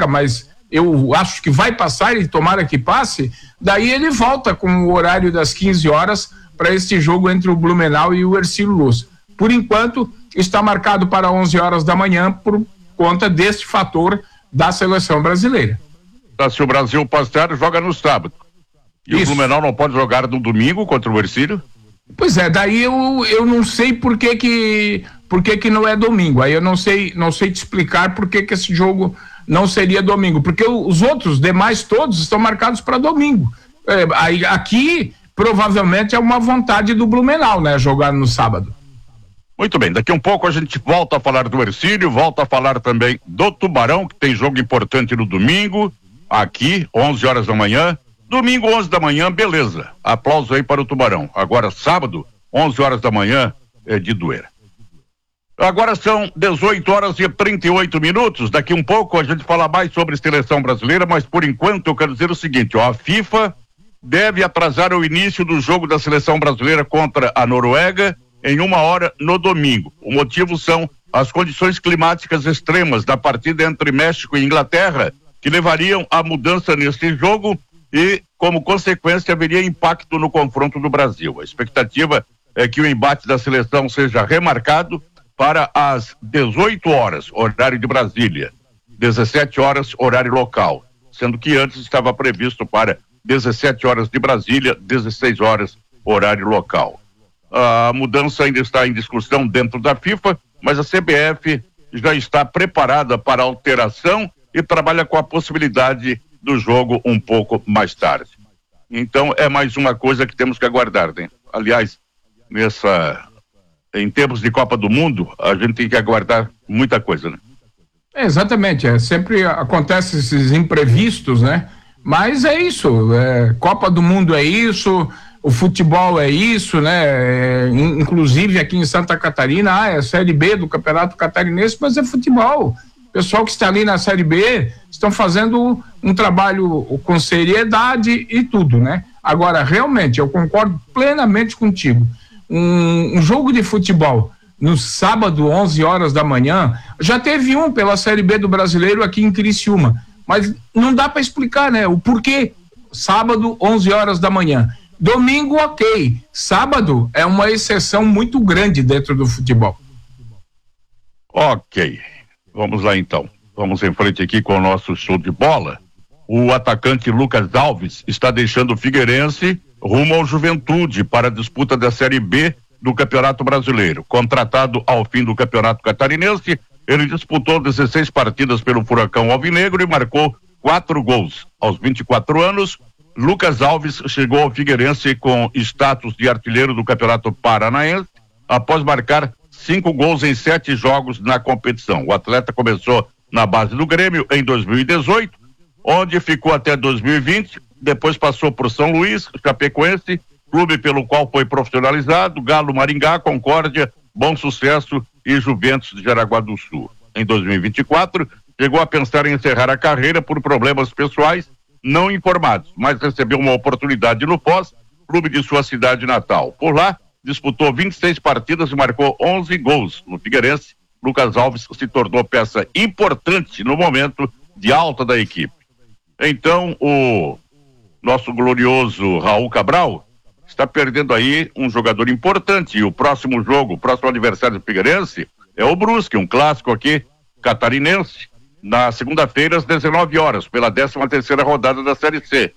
América, mas eu acho que vai passar e tomara que passe, daí ele volta com o horário das 15 horas para este jogo entre o Blumenau e o Hercílio Luz. Por enquanto, está marcado para 11 horas da manhã por conta deste fator da seleção brasileira. Se o Brasil passar, joga no sábado. E o Blumenau não pode jogar no domingo contra o Hercílio? Pois é, daí eu não sei por que não é domingo. Aí eu não sei te explicar por que esse jogo não seria domingo, porque os outros demais todos estão marcados para domingo. Aqui provavelmente é uma vontade do Blumenau, né, jogar no sábado. Muito bem, daqui um pouco a gente volta a falar do Hercílio, volta a falar também do Tubarão, que tem jogo importante no domingo, aqui, 11 horas da manhã. Domingo, 11 da manhã, beleza. Aplauso aí para o Tubarão. Agora, sábado, 11 horas da manhã, é de doer. Agora são 18 horas e 38 minutos. Daqui um pouco a gente fala mais sobre seleção brasileira, mas por enquanto eu quero dizer o seguinte, a FIFA deve atrasar o início do jogo da seleção brasileira contra a Noruega em 1 hora no domingo. O motivo são as condições climáticas extremas da partida entre México e Inglaterra, que levariam à mudança neste jogo e, como consequência, haveria impacto no confronto do Brasil. A expectativa é que o embate da seleção seja remarcado para as 18 horas, horário de Brasília, 17 horas, horário local, sendo que antes estava previsto para 17 horas de Brasília, 16 horas, horário local. A mudança ainda está em discussão dentro da FIFA, mas a CBF já está preparada para a alteração e trabalha com a possibilidade do jogo um pouco mais tarde. Então é mais uma coisa que temos que aguardar, né? Aliás, em tempos de Copa do Mundo, a gente tem que aguardar muita coisa, né? Exatamente, sempre acontecem esses imprevistos, né? Mas é isso, Copa do Mundo é isso, o futebol é isso, né? Inclusive aqui em Santa Catarina, é a Série B do Campeonato Catarinense, mas é futebol. O pessoal que está ali na Série B estão fazendo um trabalho com seriedade e tudo, né? Agora, realmente, eu concordo plenamente contigo. Um jogo de futebol no sábado, 11 horas da manhã, já teve um pela Série B do Brasileiro aqui em Criciúma, mas não dá para explicar, né? O porquê. Sábado, 11 horas da manhã. Domingo, ok. Sábado é uma exceção muito grande dentro do futebol. Ok. Vamos lá então. Vamos em frente aqui com o nosso show de bola. O atacante Lucas Alves está deixando o Figueirense rumo ao Juventude para a disputa da Série B do Campeonato Brasileiro. Contratado ao fim do Campeonato Catarinense, ele disputou 16 partidas pelo Furacão Alvinegro e marcou 4 gols. Aos 24 anos, Lucas Alves chegou ao Figueirense com status de artilheiro do Campeonato Paranaense após marcar 5 gols em 7 jogos na competição. O atleta começou na base do Grêmio em 2018, onde ficou até 2020, depois passou por São Luís, Chapecoense, clube pelo qual foi profissionalizado, Galo, Maringá, Concórdia, Bom Sucesso e Juventus de Jaraguá do Sul. Em 2024, chegou a pensar em encerrar a carreira por problemas pessoais não informados, mas recebeu uma oportunidade no Foz, clube de sua cidade natal. Por lá, disputou 26 partidas e marcou 11 gols. No Figueirense, Lucas Alves se tornou peça importante no momento de alta da equipe. Então, o nosso glorioso Raul Cabral está perdendo aí um jogador importante. E o próximo jogo, o próximo adversário do Figueirense é o Brusque, um clássico aqui catarinense, na segunda-feira às 19 horas, pela 13ª rodada da Série C.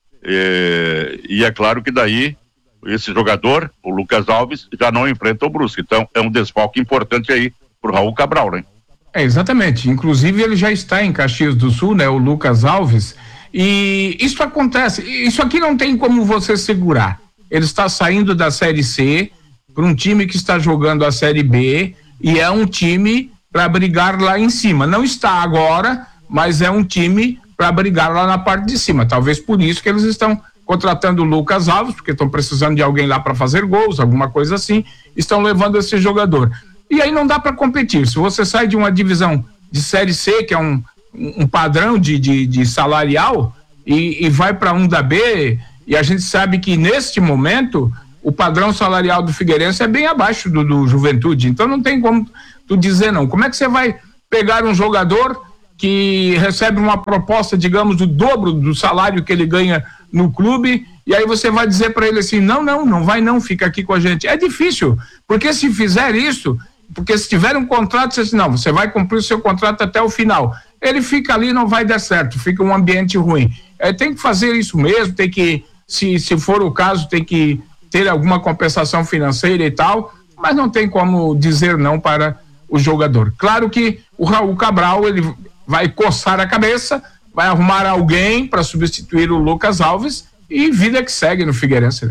E é claro que daí esse jogador, o Lucas Alves, já não enfrenta o Brusque. Então é um desfalque importante aí pro Raul Cabral, né? Exatamente. Inclusive ele já está em Caxias do Sul, né? O Lucas Alves. E isso acontece. Isso aqui não tem como você segurar. Ele está saindo da Série C para um time que está jogando a Série B e é um time para brigar lá em cima. Não está agora, mas é um time para brigar lá na parte de cima. Talvez por isso que eles estão contratando o Lucas Alves, porque estão precisando de alguém lá para fazer gols, alguma coisa assim, estão levando esse jogador. E aí não dá para competir. Se você sai de uma divisão de Série C, que é um padrão de salarial, e vai para um da B, e a gente sabe que neste momento o padrão salarial do Figueirense é bem abaixo do Juventude, então não tem como tu dizer não. Como é que você vai pegar um jogador que recebe uma proposta, digamos, do dobro do salário que ele ganha no clube, e aí você vai dizer para ele assim, não vai não, fica aqui com a gente. É difícil, porque se fizer isso, porque se tiver um contrato, você diz, não, você vai cumprir o seu contrato até o final. Ele fica ali, não vai dar certo, fica um ambiente ruim. Tem que fazer isso mesmo, tem que, se for o caso, tem que ter alguma compensação financeira e tal, mas não tem como dizer não para o jogador. Claro que o Raul Cabral, ele vai coçar a cabeça, vai arrumar alguém para substituir o Lucas Alves e vida que segue no Figueirense. Né?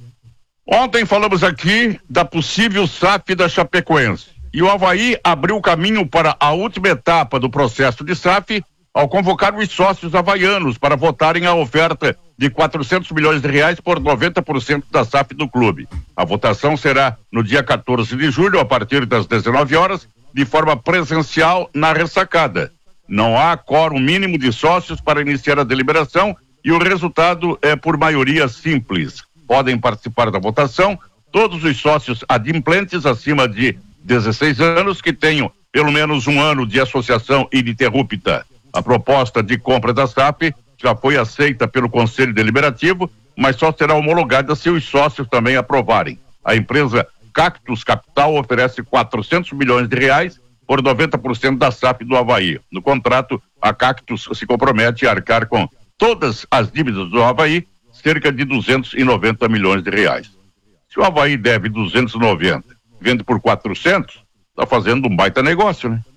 Ontem falamos aqui da possível SAF da Chapecoense e o Avaí abriu o caminho para a última etapa do processo de SAF ao convocar os sócios havaianos para votarem a oferta de R$400 milhões por 90% da SAF do clube. A votação será no dia 14 de julho, a partir das 19 horas, de forma presencial na ressacada. Não há quórum mínimo de sócios para iniciar a deliberação e o resultado é por maioria simples. Podem participar da votação todos os sócios adimplentes acima de 16 anos que tenham pelo menos um ano de associação ininterrupta. A proposta de compra da SAF já foi aceita pelo Conselho Deliberativo, mas só será homologada se os sócios também aprovarem. A empresa Cactus Capital oferece R$400 milhões por 90% da SAF do Avaí. No contrato, a Cactus se compromete a arcar com todas as dívidas do Avaí, cerca de R$290 milhões. Se o Avaí deve 290, vende por 400, está fazendo um baita negócio, né?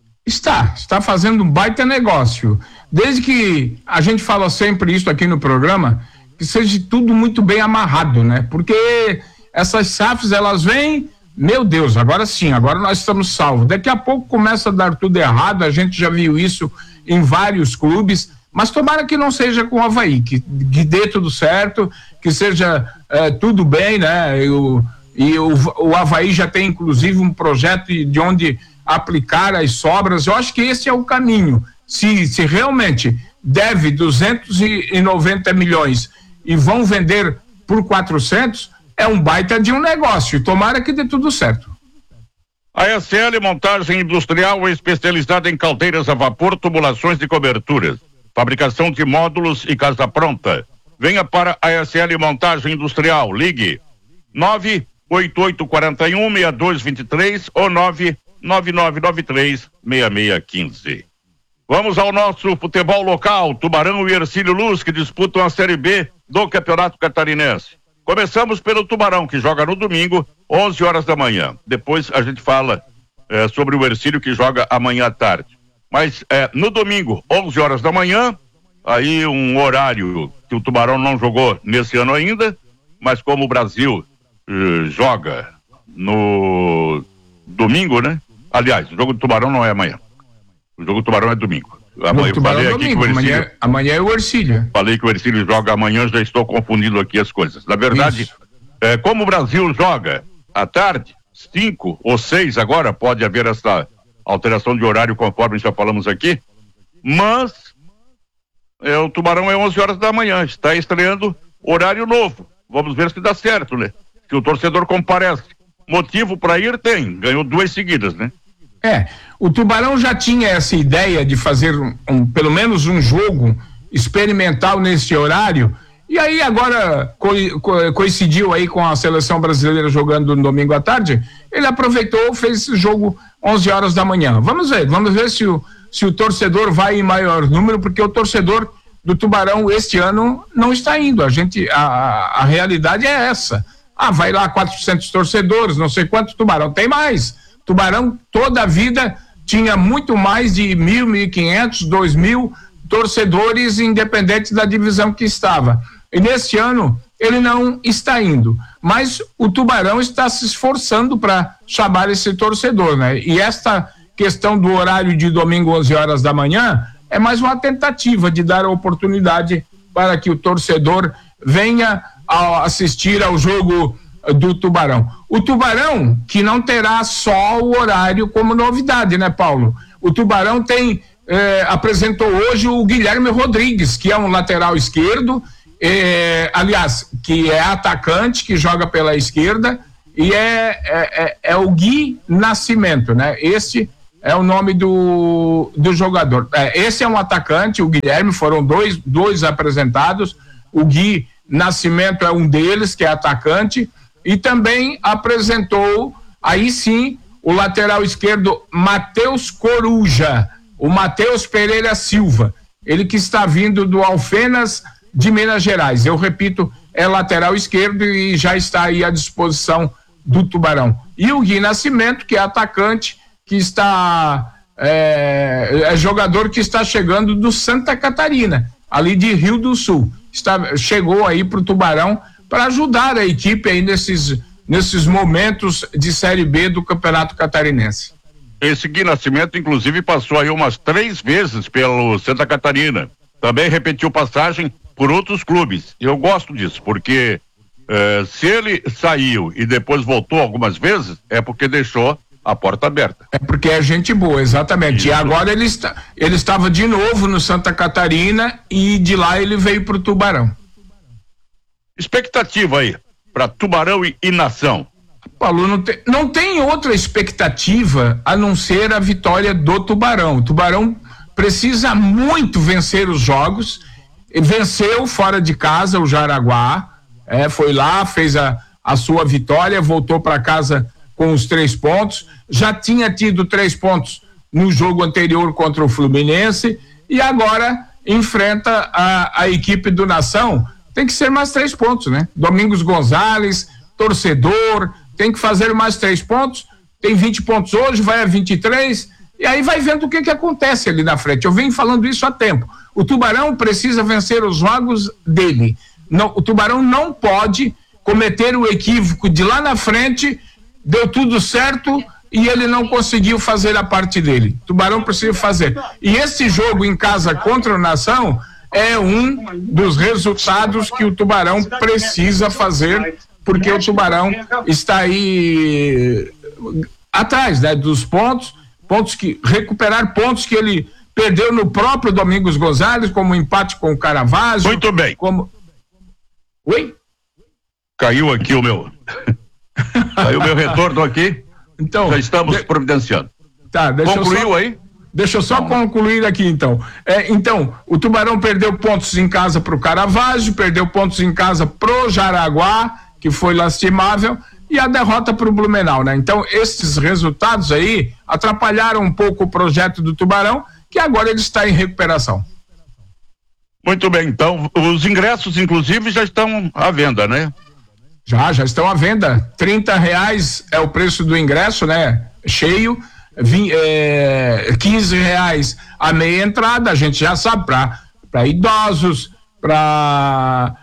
Está fazendo um baita negócio. Desde que a gente fala sempre isso aqui no programa, que seja tudo muito bem amarrado, né? Porque essas SAFs, elas vêm, meu Deus, agora sim, agora nós estamos salvos. Daqui a pouco começa a dar tudo errado, a gente já viu isso em vários clubes, mas tomara que não seja com o Avaí, que dê tudo certo, que seja tudo bem, né? O Avaí já tem inclusive um projeto de onde aplicar as sobras. Eu acho que esse é o caminho. Se realmente deve 290 milhões e vão vender por 400, é um baita de um negócio. Tomara que dê tudo certo. A SL Montagem Industrial é especializada em caldeiras a vapor, tubulações de coberturas, fabricação de módulos e casa pronta. Venha para a SL Montagem Industrial. Ligue 98841-6223 ou 99993-6615. Vamos ao nosso futebol local. Tubarão e Hercílio Luz, que disputam a Série B do Campeonato Catarinense. Começamos pelo Tubarão, que joga no domingo, 11 horas da manhã. Depois a gente fala sobre o Hercílio, que joga amanhã à tarde. Mas no domingo, 11 horas da manhã, aí um horário que o Tubarão não jogou nesse ano ainda, mas como o Brasil joga no domingo, né? Aliás, o jogo do Tubarão não é amanhã. O jogo do Tubarão é domingo. Amanhã, eu falei aqui que o Hercílio, amanhã é o Hercílio. Falei que o Hercílio joga amanhã, já estou confundindo aqui as coisas. Na verdade, como o Brasil joga à tarde, 5 ou 6 agora, pode haver essa alteração de horário conforme já falamos aqui, mas o Tubarão é 11 horas da manhã, está estreando horário novo. Vamos ver se dá certo, né? Se o torcedor comparece. Motivo para ir tem, ganhou 2 seguidas, né? O Tubarão já tinha essa ideia de fazer pelo menos um jogo experimental nesse horário, e aí agora coincidiu aí com a seleção brasileira jogando no domingo à tarde, ele aproveitou, fez esse jogo 11 horas da manhã. Vamos ver se o torcedor vai em maior número, porque o torcedor do Tubarão este ano não está indo. A realidade é essa. Vai lá 400 torcedores, não sei quanto. Tubarão tem mais. Tubarão toda a vida tinha muito mais de 1.000, 1.500, 2.000 torcedores, independente da divisão que estava. E nesse ano ele não está indo, mas o Tubarão está se esforçando para chamar esse torcedor, né? E esta questão do horário de domingo 11 horas da manhã é mais uma tentativa de dar a oportunidade para que o torcedor venha a assistir ao jogo do Tubarão. O Tubarão que não terá só o horário como novidade, né, Paulo? O Tubarão apresentou hoje o Guilherme Rodrigues, que é um lateral esquerdo, aliás, que é atacante, que joga pela esquerda, e é o Gui Nascimento, né? Esse é o nome do jogador. Esse é um atacante, o Guilherme, foram dois apresentados, o Gui Nascimento é um deles, que é atacante, e também apresentou, aí sim, o lateral esquerdo Matheus Coruja, o Matheus Pereira Silva, ele que está vindo do Alfenas de Minas Gerais. Eu repito, é lateral esquerdo e já está aí à disposição do Tubarão. E o Gui Nascimento, que é atacante, que está é jogador que está chegando do Santa Catarina, ali de Rio do Sul. Chegou aí para o Tubarão para ajudar a equipe aí nesses momentos de Série B do Campeonato Catarinense. Esse Gui Nascimento, inclusive, passou aí umas 3 vezes pelo Santa Catarina. Também repetiu passagem por outros clubes. Eu gosto disso, porque se ele saiu e depois voltou algumas vezes, é porque deixou a porta aberta. É porque é gente boa, exatamente. Isso. E agora ele estava de novo no Santa Catarina e de lá ele veio para o Tubarão. Expectativa aí para Tubarão e Nação? Paulo, não tem outra expectativa a não ser a vitória do Tubarão. O Tubarão precisa muito vencer os jogos. Venceu fora de casa o Jaraguá, foi lá, fez a sua vitória, voltou para casa com os 3 pontos, já tinha tido 3 pontos no jogo anterior contra o Fluminense e agora enfrenta a equipe do Nação. Tem que ser mais 3 pontos, né? Domingos Gonzalez, torcedor, tem que fazer mais 3 pontos, tem 20 pontos hoje, vai a 23, e aí vai vendo o que acontece ali na frente. Eu venho falando isso há tempo. O Tubarão precisa vencer os jogos dele. Não, o Tubarão não pode cometer o equívoco de lá na frente, deu tudo certo e ele não conseguiu fazer a parte dele. O Tubarão precisa fazer. E esse jogo em casa contra o Nação é um dos resultados que o Tubarão precisa fazer, porque o Tubarão está aí atrás, né, dos pontos recuperar pontos que ele perdeu no próprio Domingos Gonzalez, como empate com o Caravaggio. Muito bem. Oi? Caiu aqui o meu. Caiu o meu retorno aqui. Então, já estamos providenciando. Tá, concluiu aí? Deixa eu só concluir aqui, então. Então, o Tubarão perdeu pontos em casa pro Caravaggio, perdeu pontos em casa pro Jaraguá, que foi lastimável, e a derrota pro Blumenau, né? Então, esses resultados aí atrapalharam um pouco o projeto do Tubarão, que agora ele está em recuperação. Muito bem, então, os ingressos, inclusive, já estão à venda, né? Já estão à venda. R$30 é o preço do ingresso, né? Cheio. R$15 a meia entrada, a gente já sabe, para idosos, para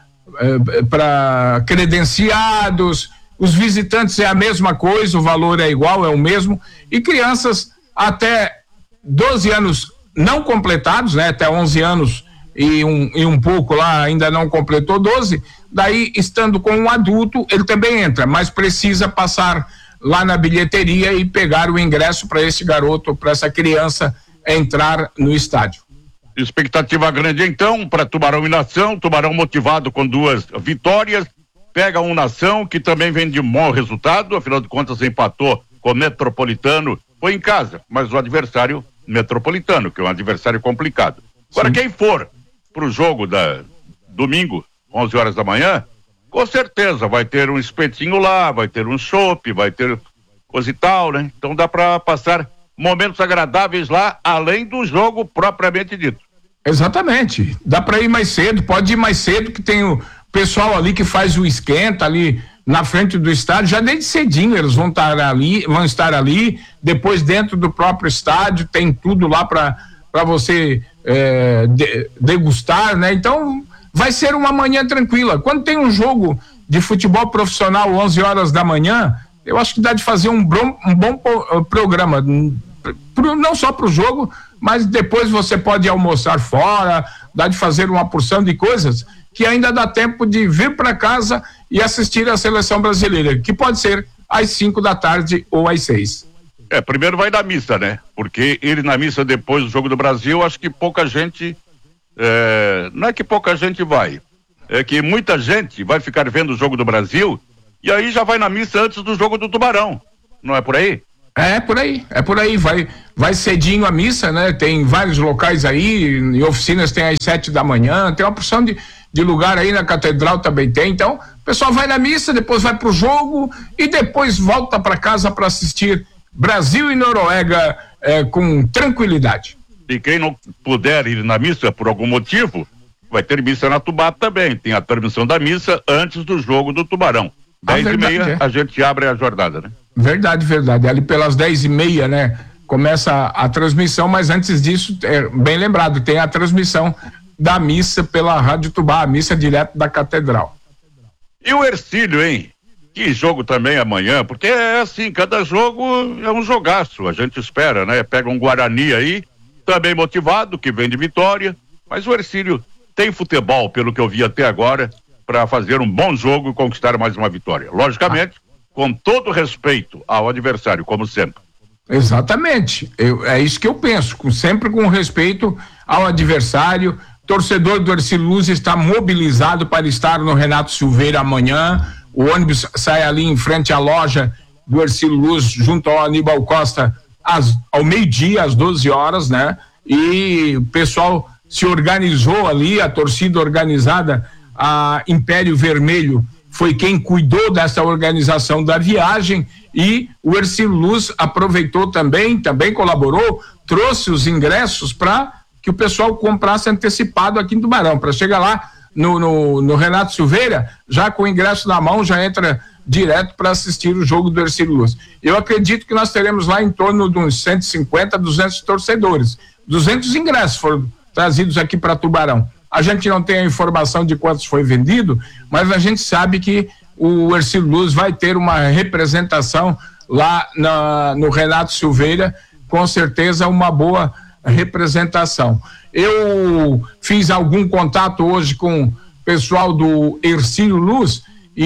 credenciados, os visitantes é a mesma coisa, o valor é igual, é o mesmo, e crianças até 12 anos não completados, né? Até 11 anos e um pouco lá ainda não completou 12, daí estando com um adulto, ele também entra, mas precisa passar lá na bilheteria e pegar o ingresso para esse garoto, para essa criança entrar no estádio. Expectativa grande então para Tubarão e Nação. Tubarão motivado com 2 vitórias, pega um Nação que também vem de bom resultado, afinal de contas empatou com o Metropolitano, foi em casa, mas o adversário Metropolitano, que é um adversário complicado. Agora, quem for pro jogo da domingo, 11 horas da manhã, com certeza vai ter um espetinho lá, vai ter um chopp, vai ter coisa e tal, né? Então dá para passar momentos agradáveis lá, além do jogo propriamente dito. Exatamente, dá para ir mais cedo, pode ir mais cedo, que tem o pessoal ali que faz o esquenta ali na frente do estádio, já desde cedinho eles vão estar ali, depois dentro do próprio estádio tem tudo lá para você degustar, né? Então vai ser uma manhã tranquila. Quando tem um jogo de futebol profissional 11 horas da manhã, eu acho que dá de fazer um bom programa, não só para o jogo, mas depois você pode almoçar fora, dá de fazer uma porção de coisas que ainda dá tempo de vir para casa e assistir a seleção brasileira, que pode ser às 5 da tarde ou às 6. Primeiro vai na missa, né? Porque ele na missa depois do Jogo do Brasil, acho que pouca gente, não é que pouca gente vai, é que muita gente vai ficar vendo o Jogo do Brasil e aí já vai na missa antes do Jogo do Tubarão, não é por aí? É por aí, vai cedinho a missa, né? Tem vários locais aí, em oficinas tem às 7 da manhã, tem uma porção de lugar aí na catedral também tem, então o pessoal vai na missa, depois vai pro jogo e depois volta para casa para assistir Brasil e Noruega com tranquilidade. E quem não puder ir na missa por algum motivo, vai ter missa na Tubá também, tem a transmissão da missa antes do jogo do Tubarão. 10h30 a gente abre a jornada, né? Verdade. Ali pelas 10h30, né? Começa a transmissão, mas antes disso, bem lembrado, tem a transmissão da missa pela Rádio Tubá, a missa direto da catedral. E o Hercílio, hein? Que jogo também amanhã, porque é assim, cada jogo é um jogaço, a gente espera, né? Pega um Guarani aí, também motivado, que vem de vitória, mas o Hercílio tem futebol, pelo que eu vi até agora, para fazer um bom jogo e conquistar mais uma vitória. Logicamente, com todo respeito ao adversário, como sempre. Exatamente, é isso que eu penso, sempre com respeito ao adversário. Torcedor do Hercílio Luz está mobilizado para estar no Renato Silveira amanhã. O ônibus sai ali em frente à loja do Hercílio Luz, junto ao Aníbal Costa, ao meio-dia, às 12 horas, né? E o pessoal se organizou ali, a torcida organizada, a Império Vermelho foi quem cuidou dessa organização da viagem, e o Hercílio Luz aproveitou também colaborou, trouxe os ingressos para que o pessoal comprasse antecipado aqui em Tubarão, para chegar lá no Renato Silveira, já com o ingresso na mão, já entra direto para assistir o jogo do Hercílio Luz. Eu acredito que nós teremos lá em torno de uns 150, 200 torcedores. 200 ingressos foram trazidos aqui para Tubarão. A gente não tem a informação de quantos foi vendido, mas a gente sabe que o Hercílio Luz vai ter uma representação lá no Renato Silveira, com certeza uma boa representação. Eu fiz algum contato hoje com o pessoal do Hercílio Luz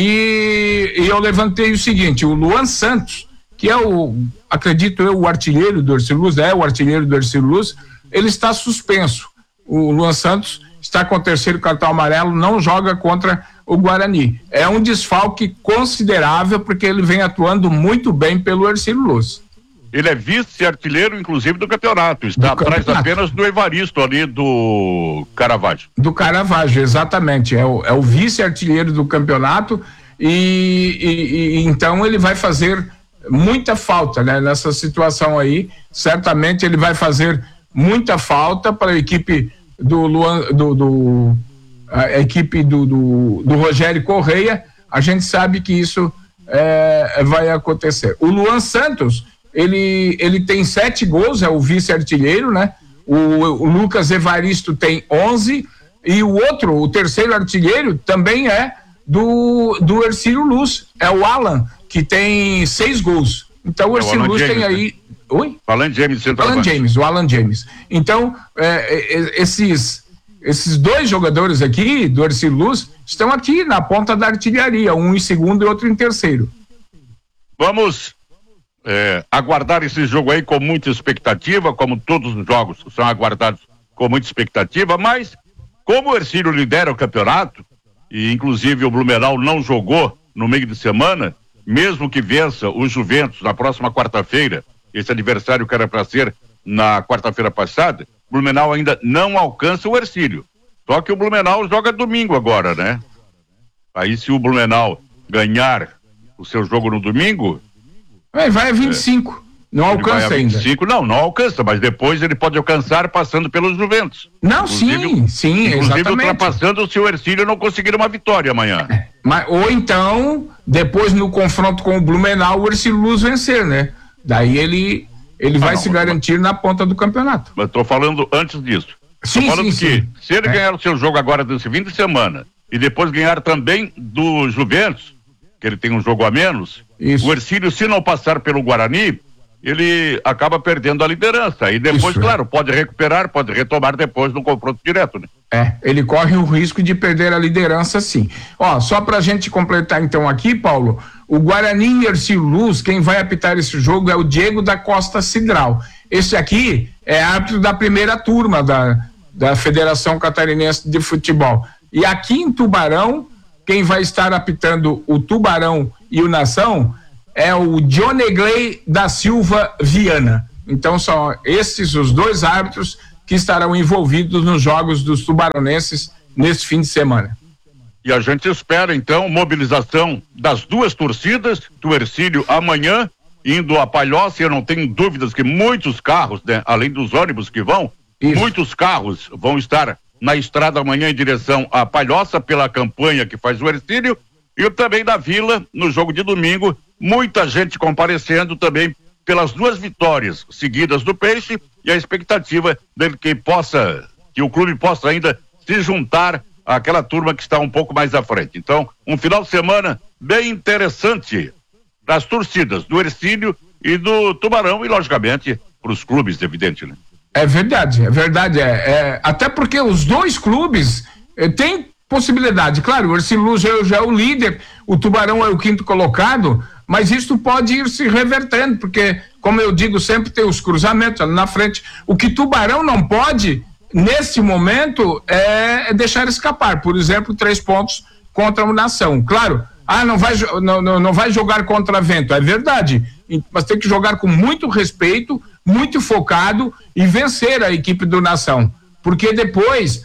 e eu levantei o seguinte: o Luan Santos, que é acredito eu, o artilheiro do Hercílio Luz, o artilheiro do Hercílio Luz, ele está suspenso. O Luan Santos está com o 3º cartão amarelo, não joga contra o Guarani. É um desfalque considerável, porque ele vem atuando muito bem pelo Hercílio Luz. Ele é vice-artilheiro, inclusive, do campeonato. Está atrás apenas do Evaristo ali do Caravaggio. Do Caravaggio, exatamente. É o vice-artilheiro do campeonato e então ele vai fazer muita falta, né? Nessa situação aí, certamente ele vai fazer muita falta para a equipe a equipe do Rogério Correia. A gente sabe que isso vai acontecer. O Luan Santos, ele tem 7 gols, é o vice-artilheiro, né? O Lucas Evaristo tem 11 e o 3º artilheiro também é do Hercílio Luz, é o Alan, que tem 6 gols. Então o Hercílio Luz tem aí... Né? Oi? Alan James, o Alan James. Então, esses 2 jogadores aqui do Hercílio Luz estão aqui na ponta da artilharia, um em segundo e outro em terceiro. Vamos aguardar esse jogo aí com muita expectativa, como todos os jogos são aguardados com muita expectativa, mas como o Hercílio lidera o campeonato, e inclusive o Blumenau não jogou no meio de semana, mesmo que vença o Juventus na próxima quarta-feira, esse adversário que era para ser na quarta-feira passada, o Blumenau ainda não alcança o Hercílio. Só que o Blumenau joga domingo agora, né? Aí se o Blumenau ganhar o seu jogo no domingo... vai a 25, não alcança ainda. 25, não alcança, mas depois ele pode alcançar passando pelos Juventus. Não, sim, inclusive exatamente. Ultrapassando se o Hercílio não conseguir uma vitória amanhã. Ou então, depois no confronto com o Blumenau, o Hercílio Luz vencer, né? Daí ele vai se garantir na ponta do campeonato. Mas estou falando antes disso. Estou falando que se ele ganhar o seu jogo agora desse fim de semana e depois ganhar também do Juventus, que ele tem um jogo a menos, o Hercílio, se não passar pelo Guarani, ele acaba perdendo a liderança. E depois, claro, pode recuperar, pode retomar depois no confronto direto, né? Ele corre o risco de perder a liderança, sim. Só pra gente completar então aqui, Paulo, o Guarani e Hercílio Luz, quem vai apitar esse jogo é o Diego da Costa Cidral. Esse aqui é árbitro da primeira turma da Federação Catarinense de Futebol. E aqui em Tubarão, quem vai estar apitando o Tubarão e o Nação é o Dionegley da Silva Viana. Então são esses os dois árbitros que estarão envolvidos nos jogos dos tubaronenses neste fim de semana. E a gente espera, então, mobilização das duas torcidas, do Hercílio amanhã, indo a Palhoça. Eu não tenho dúvidas que muitos carros, né, além dos ônibus que vão, muitos carros vão estar na estrada amanhã em direção à Palhoça, pela campanha que faz o Hercílio, e também da Vila, no jogo de domingo, muita gente comparecendo também pelas duas vitórias seguidas do Peixe, e a expectativa dele que o clube possa ainda se juntar àquela turma que está um pouco mais à frente. Então, um final de semana bem interessante das torcidas do Hercílio e do Tubarão, e logicamente para os clubes, evidente, né? É verdade. Até porque os dois clubes têm possibilidade. Claro, o Hercílio já é o líder, o Tubarão é o quinto colocado, mas isso pode ir se revertendo, porque, como eu digo, sempre tem os cruzamentos ali na frente. O que Tubarão não pode, nesse momento, é deixar escapar. Por exemplo, 3 pontos contra o Nação. Claro, não vai jogar contra Vento, é verdade, mas tem que jogar com muito respeito, muito focado e vencer a equipe do Nação, porque depois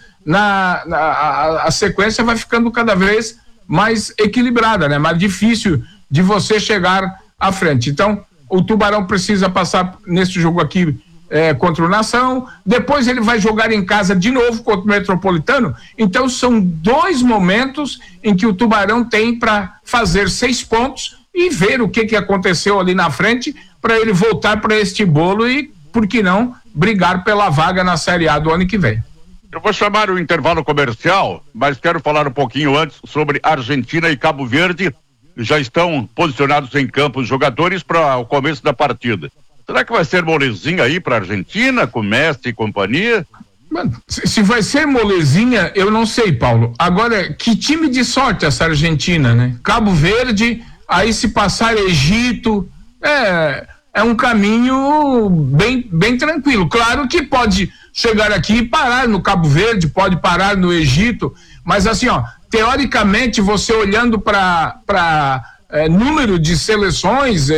a sequência vai ficando cada vez mais equilibrada, né? Mais difícil de você chegar à frente. Então, o Tubarão precisa passar nesse jogo aqui contra o Nação, depois ele vai jogar em casa de novo contra o Metropolitano. Então são 2 momentos em que o Tubarão tem para fazer 6 pontos e ver o que aconteceu ali na frente, para ele voltar para este bolo e, por que não, brigar pela vaga na Série A do ano que vem. Eu vou chamar o intervalo comercial, mas quero falar um pouquinho antes sobre Argentina e Cabo Verde. Já estão posicionados em campo os jogadores para o começo da partida. Será que vai ser molezinha aí para a Argentina, com Messi e companhia? Mano, se vai ser molezinha, eu não sei, Paulo. Agora, que time de sorte essa Argentina, né? Cabo Verde, aí se passar Egito, é um caminho bem tranquilo. Claro que pode chegar aqui e parar no Cabo Verde, pode parar no Egito, mas assim, teoricamente, você olhando para número de seleções,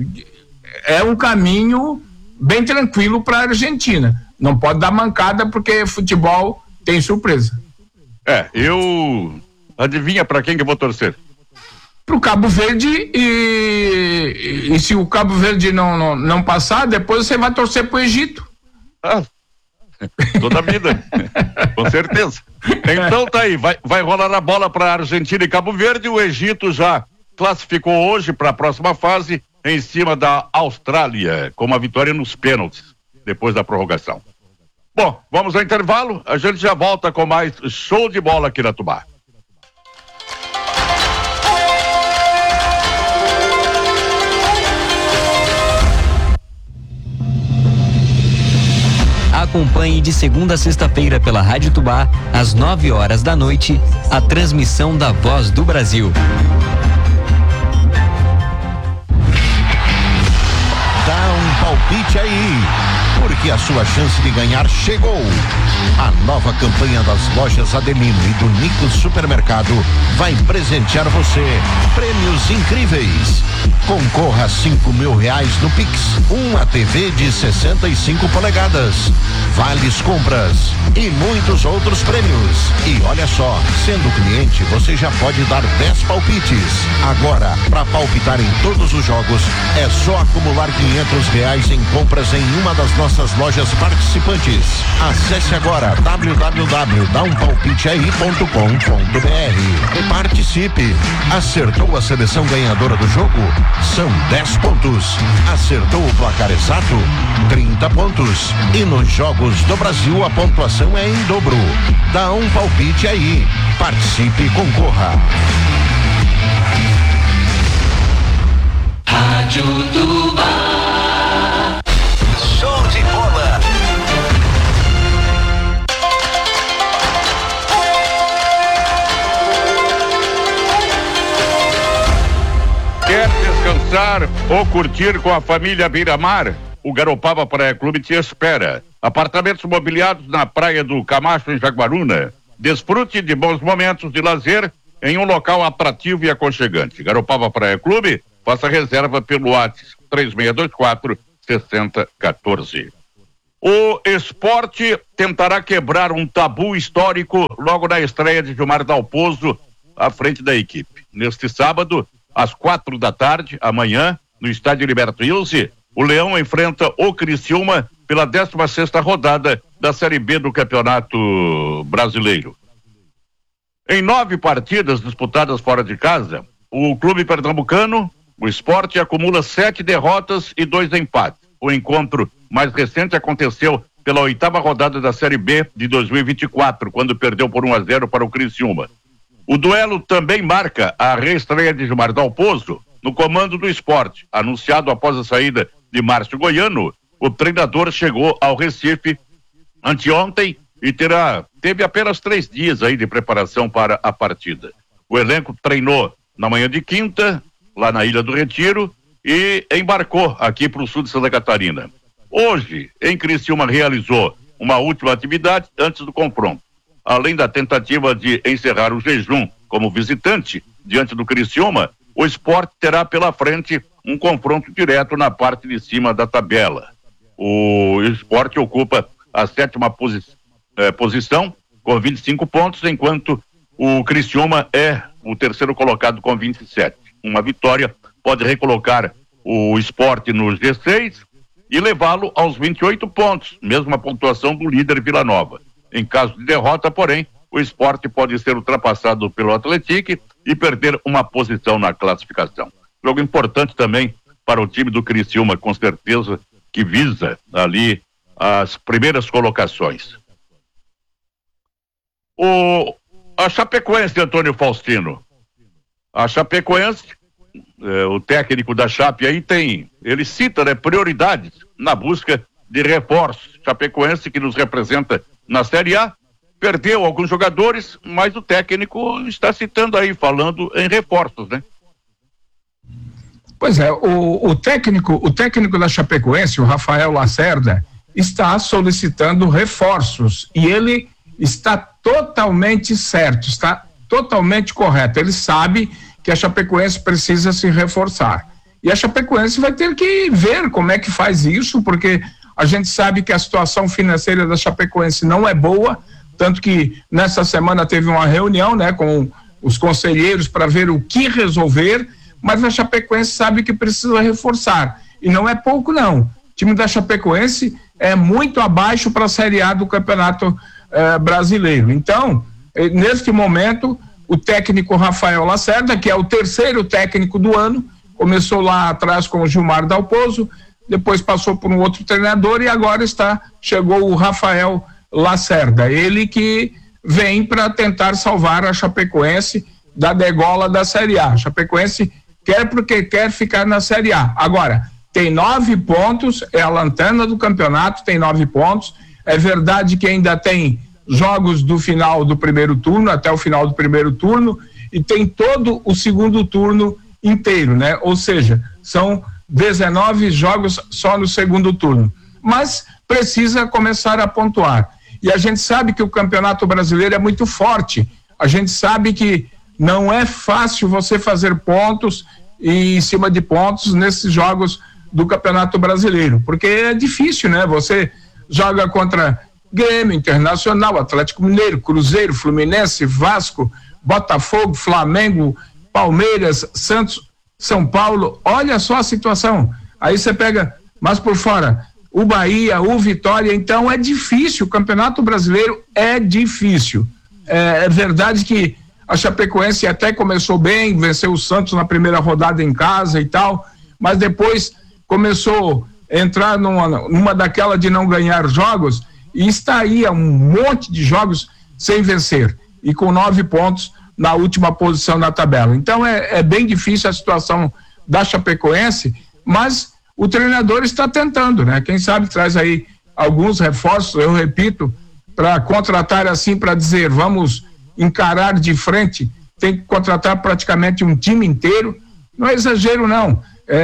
é um caminho bem tranquilo para a Argentina. Não pode dar mancada, porque futebol tem surpresa. Adivinha para quem que eu vou torcer? Pro Cabo Verde, e se o Cabo Verde não passar, depois você vai torcer pro Egito. Toda a vida. Com certeza. Então tá aí, vai rolar a bola para Argentina e Cabo Verde. O Egito já classificou hoje para a próxima fase, em cima da Austrália, com uma vitória nos pênaltis, depois da prorrogação. Bom, vamos ao intervalo, a gente já volta com mais show de bola aqui na Tubá. Acompanhe de segunda a sexta-feira pela Rádio Tubá, às 9h da noite, a transmissão da Voz do Brasil. Palpite aí, porque a sua chance de ganhar chegou. A nova campanha das lojas Adelino e do Nico Supermercado vai presentear você prêmios incríveis. Concorra a R$5.000 no Pix, uma TV de 65 polegadas, vales compras e muitos outros prêmios. E olha só, sendo cliente, você já pode dar 10 palpites. Agora, para palpitar em todos os jogos, é só acumular R$500 em compras em uma das nossas lojas participantes. Acesse agora www.dampalpiteai.com.br. Participe. Acertou a seleção ganhadora do jogo? São 10 pontos. Acertou o placar exato? 30 pontos. E nos jogos do Brasil a pontuação é em dobro. Dá um palpite aí. Participe e concorra. Rádio Tubá. Show de bola. Quer descansar ou curtir com a família Beira-Mar? O Garopaba Praia Clube te espera. Apartamentos mobiliados na Praia do Camacho, em Jaguaruna. Desfrute de bons momentos de lazer em um local atrativo e aconchegante. Garopaba Praia Clube Faça reserva pelo WhatsApp 3624-6014. O Sport tentará quebrar um tabu histórico logo na estreia de Gilmar Dalpozo à frente da equipe. Neste sábado, às 4:00, amanhã, no estádio Liberto Ilse, o Leão enfrenta o Criciúma pela 16ª rodada da Série B do Campeonato Brasileiro. Em 9 partidas disputadas fora de casa, o clube pernambucano, o Sport, acumula 7 derrotas e 2 empates. O encontro mais recente aconteceu pela 8ª rodada da Série B de 2024, quando perdeu por 1-0 para o Criciúma. O duelo também marca a reestreia de Gilmar Dalpozo no comando do Sport. Anunciado após a saída de Márcio Goiano, o treinador chegou ao Recife anteontem e teve apenas 3 dias aí de preparação para a partida. O elenco treinou na manhã de quinta, lá na Ilha do Retiro, e embarcou aqui para o sul de Santa Catarina. Hoje, em Criciúma, realizou uma última atividade antes do confronto. Além da tentativa de encerrar o jejum como visitante diante do Criciúma, o Sport terá pela frente um confronto direto na parte de cima da tabela. O Sport ocupa a 7ª posição com 25 pontos, enquanto o Criciúma é o 3º colocado com 27. Uma vitória pode recolocar o Sport no G6 e levá-lo aos 28 pontos, mesma pontuação do líder Vila Nova. Em caso de derrota, porém, o Sport pode ser ultrapassado pelo Atlético e perder uma posição na classificação. Jogo importante também para o time do Criciúma, com certeza, que visa ali as primeiras colocações. A Chapecoense, Antônio Faustino. A Chapecoense, o técnico da Chape aí ele cita, prioridades na busca de reforços. Chapecoense, que nos representa na Série A, perdeu alguns jogadores, mas o técnico está citando aí, falando em reforços, né? Pois é, o técnico da Chapecoense, o Rafael Lacerda, está solicitando reforços e ele está totalmente certo, está totalmente correto. Ele sabe que a Chapecoense precisa se reforçar. E a Chapecoense vai ter que ver como é que faz isso, porque a gente sabe que a situação financeira da Chapecoense não é boa, tanto que nessa semana teve uma reunião, com os conselheiros para ver o que resolver, mas a Chapecoense sabe que precisa reforçar. E não é pouco, não. O time da Chapecoense é muito abaixo para a Série A do Campeonato Brasileiro. Então, neste momento, o técnico Rafael Lacerda, que é o 3º técnico do ano, começou lá atrás com o Gilmar Dalpozo, depois passou por um outro treinador e agora chegou o Rafael Lacerda, ele que vem para tentar salvar a Chapecoense da degola da Série A. A Chapecoense quer ficar na Série A. Agora, tem 9 pontos, é a lanterna do campeonato, tem 9 pontos. É verdade que ainda tem jogos do final do primeiro turno, até o final do primeiro turno, e tem todo o segundo turno inteiro, Ou seja, são 19 jogos só no segundo turno. Mas precisa começar a pontuar. E a gente sabe que o Campeonato Brasileiro é muito forte. A gente sabe que não é fácil você fazer pontos e em cima de pontos nesses jogos do Campeonato Brasileiro, porque é difícil, Você joga contra Grêmio, Internacional, Atlético Mineiro, Cruzeiro, Fluminense, Vasco, Botafogo, Flamengo, Palmeiras, Santos, São Paulo. Olha só a situação. Aí você pega, mas por fora, o Bahia, o Vitória. Então é difícil, o Campeonato Brasileiro é difícil. É verdade que a Chapecoense até começou bem, venceu o Santos na primeira rodada em casa e tal, mas depois começou a entrar numa daquela de não ganhar jogos e está aí a um monte de jogos sem vencer e com 9 pontos na última posição na tabela. Então é bem difícil a situação da Chapecoense, mas o treinador está tentando, Quem sabe traz aí alguns reforços, eu repito, para contratar assim, para dizer, vamos encarar de frente, tem que contratar praticamente um time inteiro. Não é exagero, não.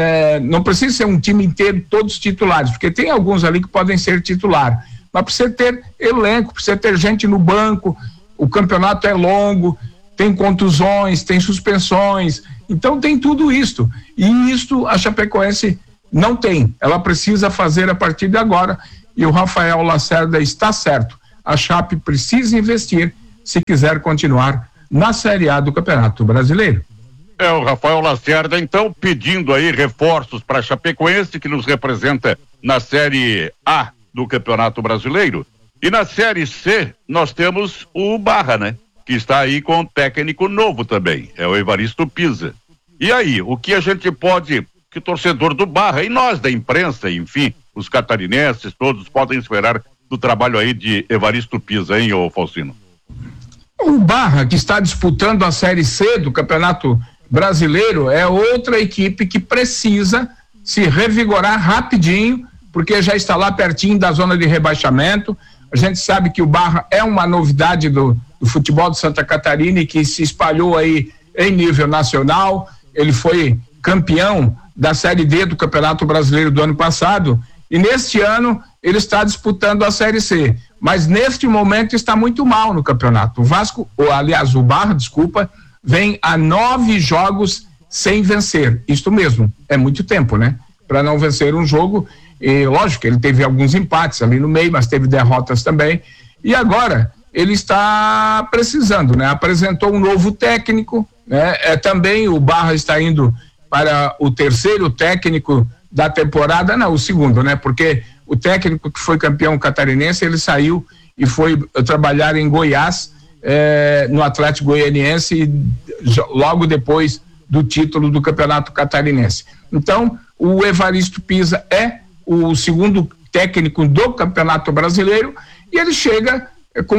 Não precisa ser um time inteiro, todos titulares, porque tem alguns ali que podem ser titular, mas precisa ter elenco, precisa ter gente no banco, o campeonato é longo, tem contusões, tem suspensões, Então tem tudo isto, e isto a Chapecoense não tem, ela precisa fazer a partir de agora, e o Rafael Lacerda está certo, a Chape precisa investir se quiser continuar na Série A do Campeonato Brasileiro. O Rafael Lacerda, então, pedindo aí reforços para a Chapecoense, que nos representa na Série A do Campeonato Brasileiro. E na Série C, nós temos o Barra, né? Que está aí com um técnico novo também, é o Evaristo Pisa. E aí, o que a gente pode, que o torcedor do Barra, e nós da imprensa, enfim, os catarinenses, todos podem esperar do trabalho aí de Evaristo Pisa, hein, ô Faustino? O Barra, que está disputando a Série C do Campeonato Brasileiro, é outra equipe que precisa se revigorar rapidinho, porque já está lá pertinho da zona de rebaixamento. A gente sabe que o Barra é uma novidade do futebol de Santa Catarina e que se espalhou aí em nível nacional. Ele foi campeão da Série D do Campeonato Brasileiro do ano passado e neste ano ele está disputando a Série C, mas neste momento está muito mal no campeonato. O Barra, vem a 9 jogos sem vencer. Isto mesmo, é muito tempo, né? Para não vencer um jogo. E lógico, ele teve alguns empates ali no meio, mas teve derrotas também. E agora ele está precisando, né? Apresentou um novo técnico, né? Também o Barra está indo para o terceiro técnico da temporada, não, o segundo, né? Porque o técnico que foi campeão catarinense, ele saiu e foi trabalhar em Goiás, no Atlético Goianiense, logo depois do título do Campeonato Catarinense. Então, o Evaristo Pisa é o segundo técnico do Campeonato Brasileiro e ele chega com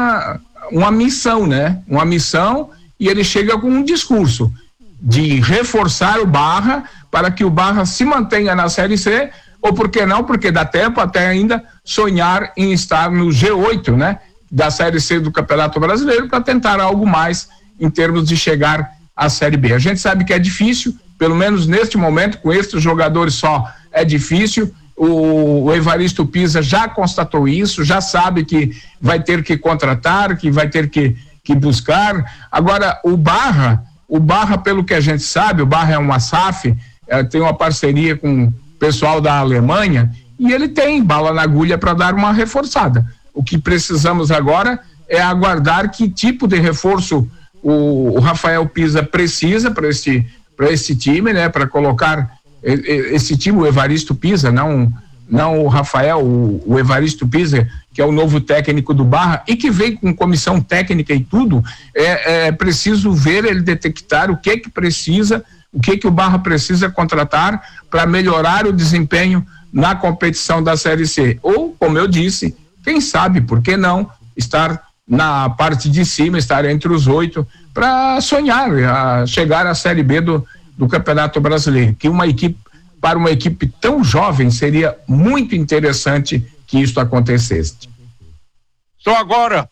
uma missão, né? Uma missão, e ele chega com um discurso de reforçar o Barra para que o Barra se mantenha na Série C, ou por que não, porque dá tempo até ainda sonhar em estar no G8, né? Da Série C do Campeonato Brasileiro, para tentar algo mais em termos de chegar à Série B. A gente sabe que é difícil, pelo menos neste momento, com estes jogadores só, é difícil. O Evaristo Pisa já constatou isso, já sabe que vai ter que contratar, que vai ter que buscar. Agora, o Barra, pelo que a gente sabe, o Barra é uma SAF, tem uma parceria com o pessoal da Alemanha, e ele tem bala na agulha para dar uma reforçada. O que precisamos agora é aguardar que tipo de reforço o Rafael Pisa precisa para esse time, né? Para colocar esse time, o Evaristo Pisa, não o Rafael, o Evaristo Pisa, que é o novo técnico do Barra e que vem com comissão técnica e tudo. É preciso ver, ele detectar o que precisa, o que o Barra precisa contratar para melhorar o desempenho na competição da Série C. Ou, como eu disse, quem sabe, por que não estar na parte de cima, estar entre os 8 para sonhar, a chegar à Série B do Campeonato Brasileiro, que para uma equipe tão jovem seria muito interessante que isso acontecesse. Só agora,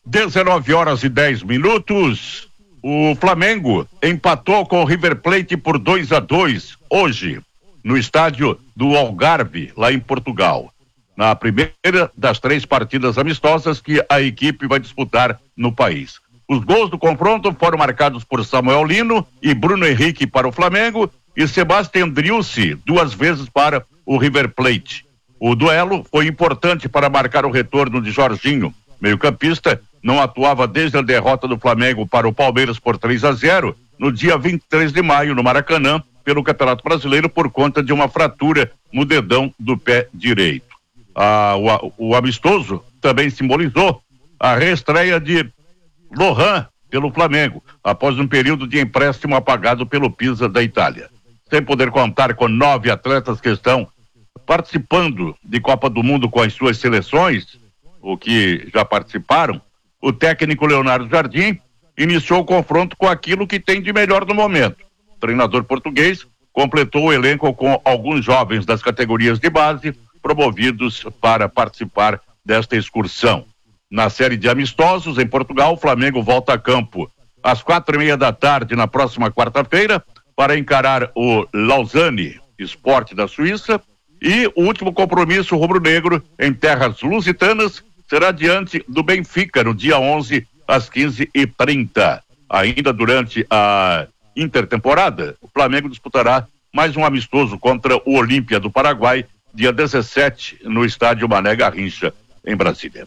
19h10, o Flamengo empatou com o River Plate por 2-2 hoje, no estádio do Algarve, lá em Portugal. Na primeira das 3 partidas amistosas que a equipe vai disputar no país. Os gols do confronto foram marcados por Samuel Lino e Bruno Henrique para o Flamengo e Sebastião Driussi 2 vezes para o River Plate. O duelo foi importante para marcar o retorno de Jorginho. Meio-campista não atuava desde a derrota do Flamengo para o Palmeiras por 3-0 no dia 23 de maio no Maracanã pelo Campeonato Brasileiro por conta de uma fratura no dedão do pé direito. O amistoso também simbolizou a reestreia de Lohan pelo Flamengo, após um período de empréstimo apagado pelo Pisa da Itália. Sem poder contar com 9 atletas que estão participando de Copa do Mundo com as suas seleções, ou que já participaram, o técnico Leonardo Jardim iniciou o confronto com aquilo que tem de melhor no momento. O treinador português completou o elenco com alguns jovens das categorias de base promovidos para participar desta excursão. Na série de amistosos em Portugal, o Flamengo volta a campo às 4:30 da tarde na próxima quarta-feira para encarar o Lausanne Sport da Suíça, e o último compromisso rubro-negro em terras lusitanas será diante do Benfica no dia 11 às 15h30. Ainda durante a intertemporada, o Flamengo disputará mais um amistoso contra o Olímpia do Paraguai, dia 17, no estádio Mané Garrincha, em Brasília.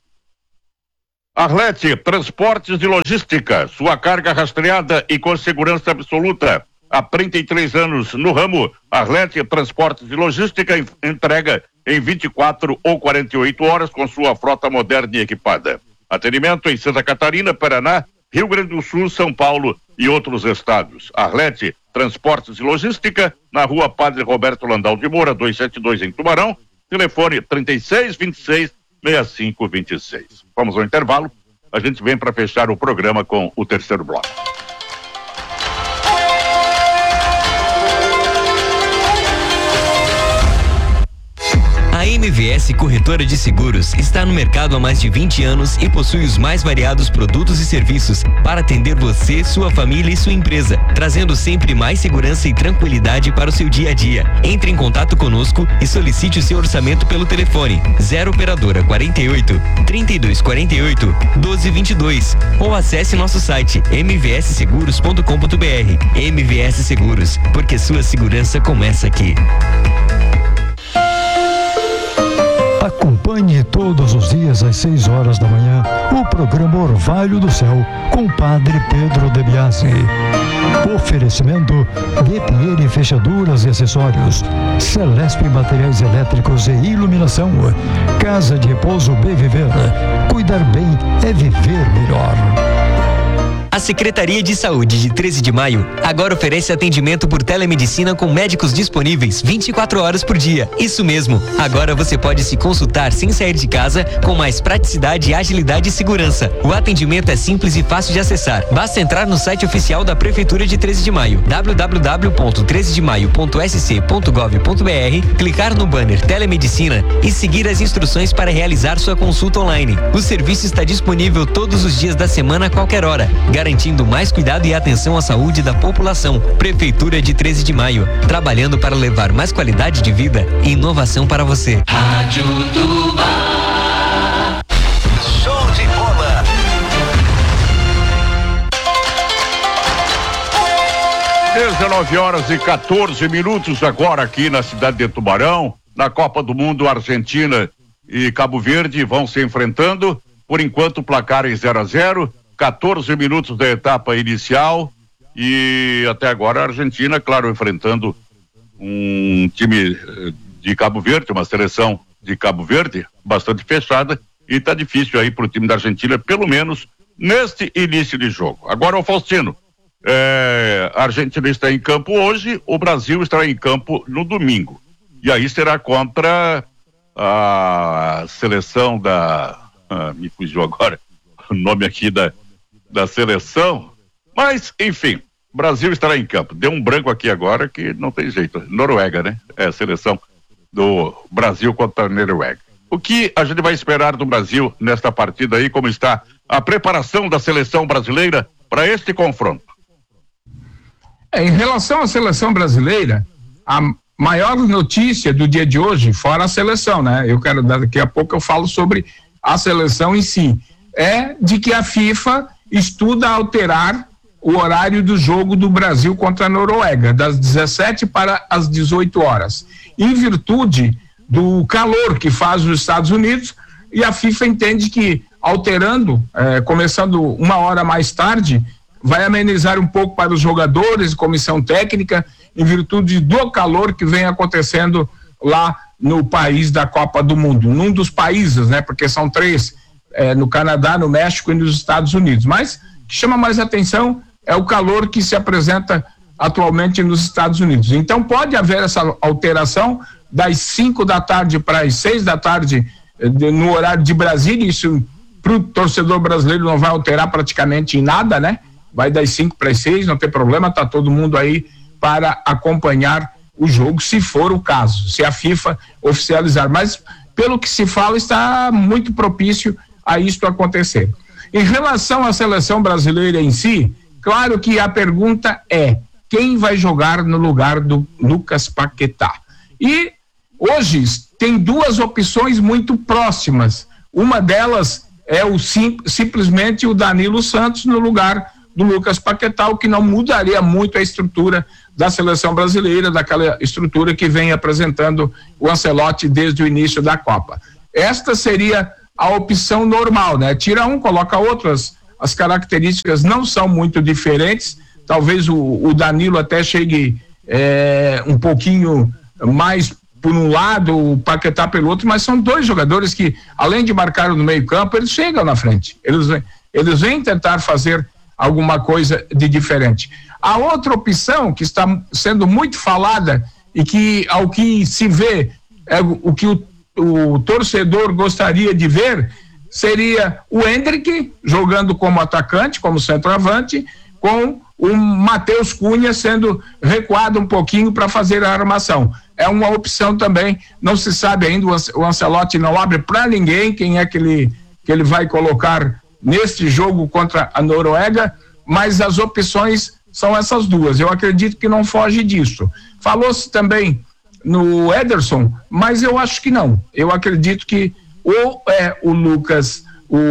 Arlete Transportes e Logística, sua carga rastreada e com segurança absoluta. Há 33 anos no ramo, Arlete Transportes e Logística entrega em 24 ou 48 horas com sua frota moderna e equipada. Atendimento em Santa Catarina, Paraná, Rio Grande do Sul, São Paulo e outros estados. Arlete Transportes e Logística, na rua Padre Roberto Landau de Moura, 272 em Tubarão, telefone 3626-6526. Vamos ao intervalo, a gente vem para fechar o programa com o terceiro bloco. A MVS Corretora de Seguros está no mercado há mais de 20 anos e possui os mais variados produtos e serviços para atender você, sua família e sua empresa, trazendo sempre mais segurança e tranquilidade para o seu dia a dia. Entre em contato conosco e solicite o seu orçamento pelo telefone 0 operadora 48 3248 1222 ou acesse nosso site mvsseguros.com.br. MVS Seguros, porque sua segurança começa aqui. Acompanhe todos os dias às 6 horas da manhã o programa Orvalho do Céu com o Padre Pedro De Biasi. Oferecimento de Pinheiro Fechaduras e Acessórios, Celesp Materiais Elétricos e Iluminação, Casa de Repouso Bem Viver. Cuidar bem é viver melhor. A Secretaria de Saúde de 13 de Maio agora oferece atendimento por telemedicina com médicos disponíveis 24 horas por dia. Isso mesmo, agora você pode se consultar sem sair de casa com mais praticidade, agilidade e segurança. O atendimento é simples e fácil de acessar. Basta entrar no site oficial da Prefeitura de 13 de Maio, www.13demaio.sc.gov.br, clicar no banner Telemedicina e seguir as instruções para realizar sua consulta online. O serviço está disponível todos os dias da semana a qualquer hora, garantindo mais cuidado e atenção à saúde da população. Prefeitura de 13 de Maio, trabalhando para levar mais qualidade de vida e inovação para você. Rádio Tubá. Show de bola. Dezenove horas e 14 minutos agora aqui na cidade de Tubarão, na Copa do Mundo. Argentina e Cabo Verde vão se enfrentando. Por enquanto, o placar é 0-0. 14 minutos da etapa inicial e até agora a Argentina, claro, enfrentando um time de Cabo Verde, uma seleção de Cabo Verde bastante fechada, e tá difícil aí pro time da Argentina, pelo menos neste início de jogo. Agora o Faustino, a Argentina está em campo hoje, o Brasil estará em campo no domingo, e aí será contra a seleção me fugiu agora o nome aqui da seleção, mas enfim, Brasil estará em campo. Deu um branco aqui agora que não tem jeito. Noruega, né? É a seleção do Brasil contra a Noruega. O que a gente vai esperar do Brasil nesta partida aí? Como está a preparação da seleção brasileira para este confronto? Em relação à seleção brasileira, a maior notícia do dia de hoje, fora a seleção, né? Daqui a pouco eu falo sobre a seleção em si, é de que a FIFA estuda alterar o horário do jogo do Brasil contra a Noruega, das 17 para as 18 horas, em virtude do calor que faz os Estados Unidos, e a FIFA entende que alterando, começando uma hora mais tarde, vai amenizar um pouco para os jogadores, comissão técnica, em virtude do calor que vem acontecendo lá no país da Copa do Mundo, num dos países, né? Porque são 3, no Canadá, no México e nos Estados Unidos. Mas o que chama mais atenção é o calor que se apresenta atualmente nos Estados Unidos. Então pode haver essa alteração das 5 da tarde para as 6 da tarde no horário de Brasília. Isso para o torcedor brasileiro não vai alterar praticamente em nada, né? Vai das 5 para as 6, não tem problema, tá todo mundo aí para acompanhar o jogo, se for o caso, se a FIFA oficializar. Mas pelo que se fala, está muito propício a isto acontecer. Em relação à seleção brasileira em si, claro que a pergunta é: quem vai jogar no lugar do Lucas Paquetá? E hoje tem 2 opções muito próximas. Uma delas é simplesmente o Danilo Santos no lugar do Lucas Paquetá, o que não mudaria muito a estrutura da seleção brasileira, daquela estrutura que vem apresentando o Ancelotti desde o início da Copa. Esta seria a opção normal, né? Tira um, coloca outro, as características não são muito diferentes, talvez o Danilo até chegue um pouquinho mais por um lado, o Paquetá pelo outro, mas são dois jogadores que, além de marcar no meio campo, eles chegam na frente, eles vêm tentar fazer alguma coisa de diferente. A outra opção que está sendo muito falada e que, ao que se vê, é o que o torcedor gostaria de ver, seria o Endrick jogando como atacante, como centroavante, com o Matheus Cunha sendo recuado um pouquinho para fazer a armação. É uma opção também, não se sabe ainda, o Ancelotti não abre para ninguém quem é que ele vai colocar neste jogo contra a Noruega, mas as opções são essas duas. Eu acredito que não foge disso. Falou-se também no Ederson, mas eu acho que não. Eu acredito que ou é o Lucas,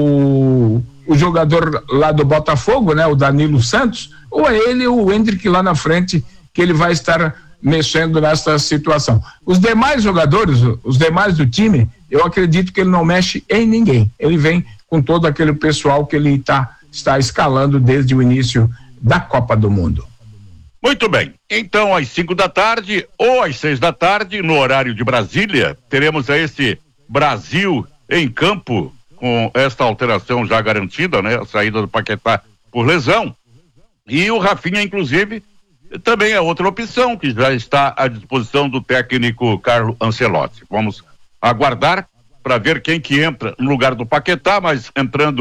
o jogador lá do Botafogo, né, o Danilo Santos, ou é ele ou o Endrick lá na frente que ele vai estar mexendo nessa situação. Os demais jogadores, os demais do time, eu acredito que ele não mexe em ninguém. Ele vem com todo aquele pessoal que ele está escalando desde o início da Copa do Mundo. Muito bem, então às 5 da tarde ou às 6 da tarde, no horário de Brasília, teremos esse Brasil em campo, com esta alteração já garantida, né? A saída do Paquetá por lesão. E o Rafinha, inclusive, também é outra opção que já está à disposição do técnico Carlo Ancelotti. Vamos aguardar para ver quem que entra no lugar do Paquetá, mas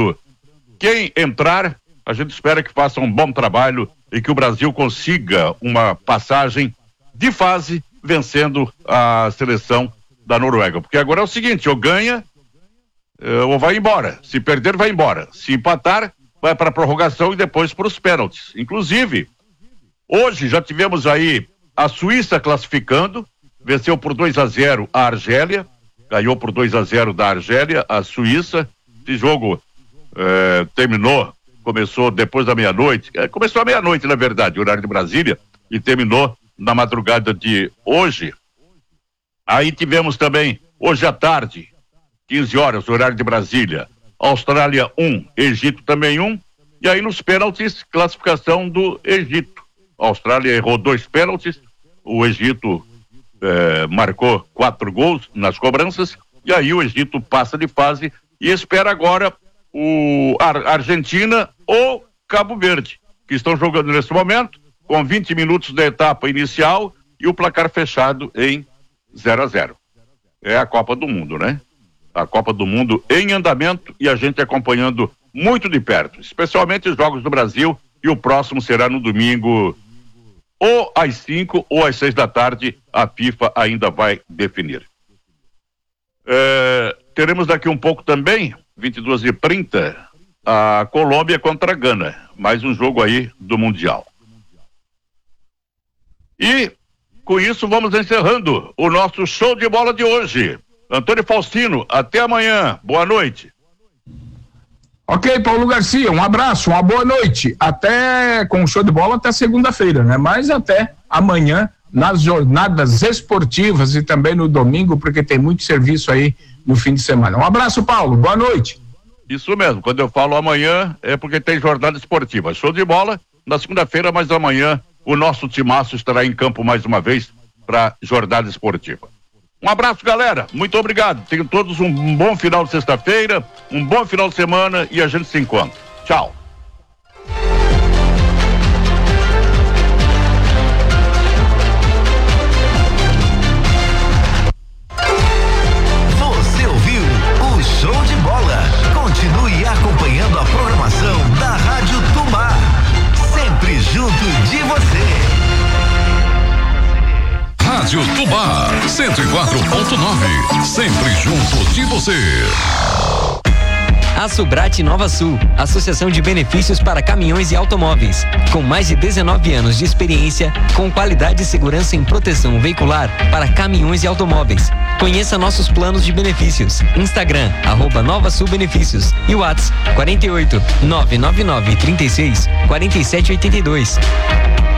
quem entrar, a gente espera que faça um bom trabalho e que o Brasil consiga uma passagem de fase vencendo a seleção da Noruega. Porque agora é o seguinte, ou ganha ou vai embora. Se perder, vai embora. Se empatar, vai para a prorrogação e depois para os pênaltis. Inclusive, hoje já tivemos aí a Suíça classificando, venceu por 2-0 a Argélia, ganhou por 2-0 da Argélia, a Suíça. Esse jogo começou depois da meia-noite, começou à meia-noite, na verdade, horário de Brasília, e terminou na madrugada de hoje. Aí tivemos também, hoje à tarde, 15 horas, horário de Brasília, Austrália 1, Egito também 1, e aí nos pênaltis, classificação do Egito. A Austrália errou 2 pênaltis, o Egito marcou 4 gols nas cobranças, e aí o Egito passa de fase e espera agora a Argentina ou Cabo Verde, que estão jogando nesse momento, com 20 minutos da etapa inicial e o placar fechado em 0-0. É a Copa do Mundo, né? A Copa do Mundo em andamento e a gente acompanhando muito de perto, especialmente os jogos do Brasil, e o próximo será no domingo, ou às 5 ou às 6 da tarde, a FIFA ainda vai definir. Teremos daqui um pouco também, 22h30, a Colômbia contra a Gana, mais um jogo aí do Mundial. E com isso vamos encerrando o nosso show de bola de hoje. Antônio Faustino, até amanhã, boa noite. Ok, Paulo Garcia, um abraço, uma boa noite, até com o show de bola até segunda-feira, né? Mas até amanhã nas jornadas esportivas e também no domingo, porque tem muito serviço aí no fim de semana. Um abraço, Paulo, boa noite. Isso mesmo, quando eu falo amanhã é porque tem jornada esportiva. Show de bola na segunda-feira, mas amanhã o nosso timaço estará em campo mais uma vez para jornada esportiva. Um abraço, galera, muito obrigado. Tenham todos um bom final de sexta-feira, um bom final de semana e a gente se encontra. Tchau. Você ouviu o Show de Bola. Continue acompanhando a programação da Rádio Tubá. Sempre junto de você. Rádio Tubá 104.9, sempre junto de você. A Subrate Nova Sul, Associação de Benefícios para Caminhões e Automóveis, com mais de 19 anos de experiência, com qualidade e segurança em proteção veicular para caminhões e automóveis. Conheça nossos planos de benefícios. Instagram, @Nova Sul Benefícios e WhatsApp 48 999 36 4782.